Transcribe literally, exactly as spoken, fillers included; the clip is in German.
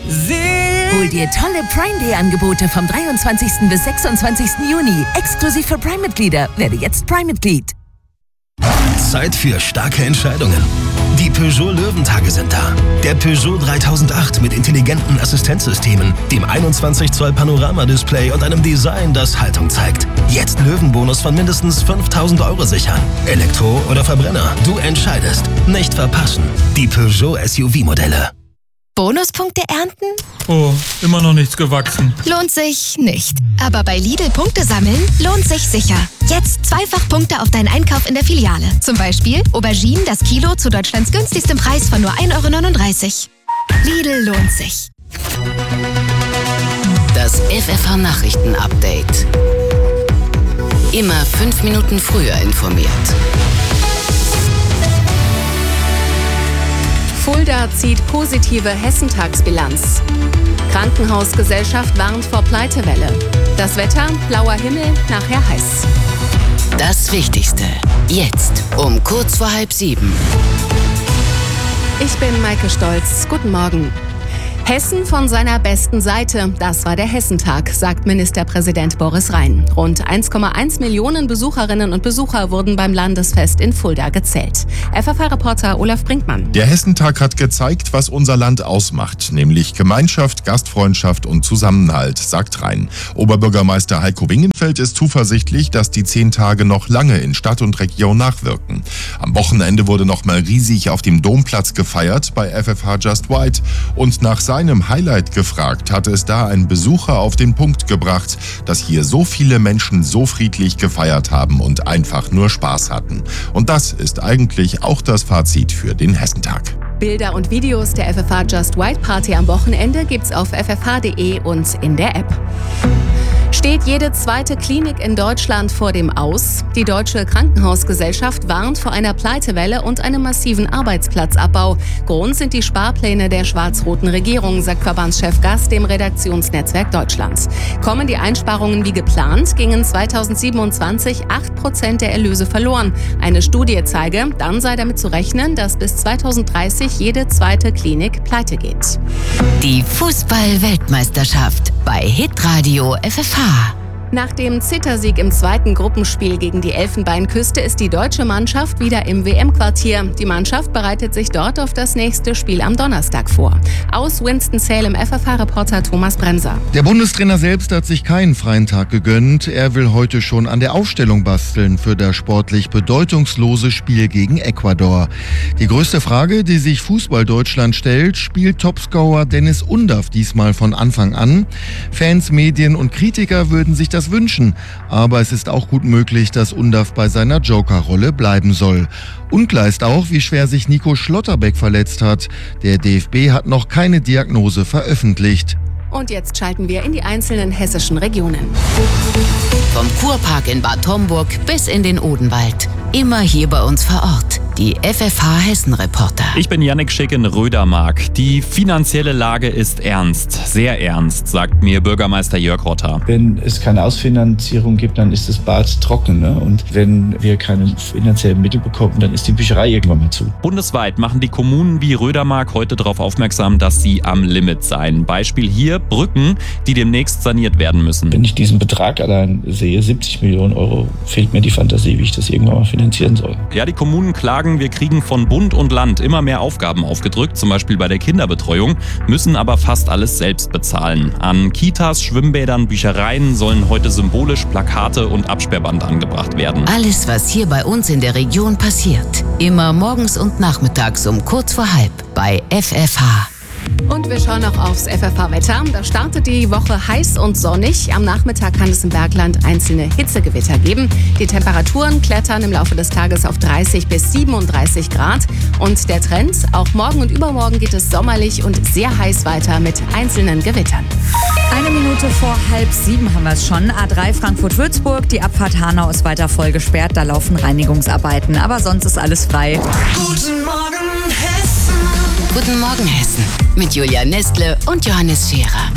Hol dir tolle Prime Day Angebote vom dreiundzwanzigsten bis sechsundzwanzigsten Juni. Exklusiv für Prime-Mitglieder. Werde jetzt Prime-Mitglied. Zeit für starke Entscheidungen. Die Peugeot Löwentage sind da. Der Peugeot dreitausendacht mit intelligenten Assistenzsystemen, dem einundzwanzig Zoll Panorama-Display und einem Design, das Haltung zeigt. Jetzt Löwenbonus von mindestens fünftausend Euro sichern. Elektro oder Verbrenner, du entscheidest. Nicht verpassen. Die Peugeot S U V-Modelle. Bonuspunkte ernten? Oh, immer noch nichts gewachsen. Lohnt sich nicht. Aber bei Lidl Punkte sammeln lohnt sich sicher. Jetzt zweifach Punkte auf deinen Einkauf in der Filiale. Zum Beispiel Auberginen das Kilo zu Deutschlands günstigstem Preis von nur ein Euro neununddreißig. Lidl lohnt sich. Das F F H-Nachrichten-Update. Immer fünf Minuten früher informiert. Fulda zieht positive Hessentagsbilanz. Krankenhausgesellschaft warnt vor Pleitewelle. Das Wetter, blauer Himmel, nachher heiß. Das Wichtigste, jetzt um kurz vor halb sieben. Ich bin Maike Stolz. Guten Morgen. Hessen von seiner besten Seite. Das war der Hessentag, sagt Ministerpräsident Boris Rhein. Rund eins Komma eins Millionen Besucherinnen und Besucher wurden beim Landesfest in Fulda gezählt. F F H-Reporter Olaf Brinkmann. Der Hessentag hat gezeigt, was unser Land ausmacht, nämlich Gemeinschaft, Gastfreundschaft und Zusammenhalt, sagt Rhein. Oberbürgermeister Heiko Wingenfeld ist zuversichtlich, dass die zehn Tage noch lange in Stadt und Region nachwirken. Am Wochenende wurde noch mal riesig auf dem Domplatz gefeiert bei F F H Just White und nach seinem Highlight gefragt, hatte es da ein Besucher auf den Punkt gebracht, dass hier so viele Menschen so friedlich gefeiert haben und einfach nur Spaß hatten. Und das ist eigentlich auch das Fazit für den Hessentag. Bilder und Videos der F F H Just White Party am Wochenende gibt's auf f f h punkt d e und in der App. Steht jede zweite Klinik in Deutschland vor dem Aus? Die Deutsche Krankenhausgesellschaft warnt vor einer Pleitewelle und einem massiven Arbeitsplatzabbau. Grund sind die Sparpläne der schwarz-roten Regierung, sagt Verbandschef Gass dem Redaktionsnetzwerk Deutschland. Kommen die Einsparungen wie geplant, gingen zweitausendsiebenundzwanzig acht Prozent der Erlöse verloren. Eine Studie zeige, dann sei damit zu rechnen, dass bis zweitausenddreißig jede zweite Klinik pleite geht. Die Fußball-Weltmeisterschaft bei Hitradio F F H. Nach dem Zittersieg im zweiten Gruppenspiel gegen die Elfenbeinküste ist die deutsche Mannschaft wieder im W M-Quartier. Die Mannschaft bereitet sich dort auf das nächste Spiel am Donnerstag vor. Aus Winston-Salem F F H-Reporter Thomas Bremser. Der Bundestrainer selbst hat sich keinen freien Tag gegönnt. Er will heute schon an der Aufstellung basteln für das sportlich bedeutungslose Spiel gegen Ecuador. Die größte Frage, die sich Fußball-Deutschland stellt, spielt Topscorer Dennis Undaff diesmal von Anfang an? Fans, Medien und Kritiker würden sich das wünschen, aber es ist auch gut möglich, dass Undaff bei seiner Joker-Rolle bleiben soll. Unklar ist auch, wie schwer sich Nico Schlotterbeck verletzt hat. Der D F B hat noch keine Diagnose veröffentlicht. Und jetzt schalten wir in die einzelnen hessischen Regionen. Vom Kurpark in Bad Homburg bis in den Odenwald. Immer hier bei uns vor Ort. Die F F H-Hessen-Reporter. Ich bin Jannik Schick in Rödermark. Die finanzielle Lage ist ernst, sehr ernst, sagt mir Bürgermeister Jörg Rotter. Wenn es keine Ausfinanzierung gibt, dann ist das Bad trocken. Ne? Und wenn wir keine finanziellen Mittel bekommen, dann ist die Bücherei irgendwann mal zu. Bundesweit machen die Kommunen wie Rödermark heute darauf aufmerksam, dass sie am Limit seien. Beispiel hier Brücken, die demnächst saniert werden müssen. Wenn ich diesen Betrag allein sehe, siebzig Millionen Euro, fehlt mir die Fantasie, wie ich das irgendwann mal finanzieren soll. Ja, die Kommunen klagen, wir kriegen von Bund und Land immer mehr Aufgaben aufgedrückt, zum Beispiel bei der Kinderbetreuung, müssen aber fast alles selbst bezahlen. An Kitas, Schwimmbädern, Büchereien sollen heute symbolisch Plakate und Absperrband angebracht werden. Alles, was hier bei uns in der Region passiert, immer morgens und nachmittags um kurz vor halb bei F F H. Und wir schauen noch aufs F F H-Wetter. Da startet die Woche heiß und sonnig. Am Nachmittag kann es im Bergland einzelne Hitzegewitter geben. Die Temperaturen klettern im Laufe des Tages auf dreißig bis siebenunddreißig Grad. Und der Trend, auch morgen und übermorgen geht es sommerlich und sehr heiß weiter mit einzelnen Gewittern. Eine Minute vor halb sieben haben wir es schon. A drei Frankfurt-Würzburg, die Abfahrt Hanau ist weiter voll gesperrt. Da laufen Reinigungsarbeiten, aber sonst ist alles frei. Guten Morgen Hessen. Guten Morgen Hessen mit Julia Nestle und Johannes Scherer.